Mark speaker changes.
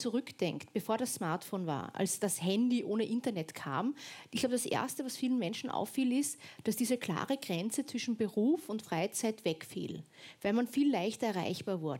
Speaker 1: zurückdenkt, bevor das Smartphone war, als das Handy ohne Internet kam, ich glaube, das Erste, was vielen Menschen auffiel, ist, dass diese klare Grenze zwischen Beruf und Freizeit wegfiel, weil man viel leichter erreichbar wurde.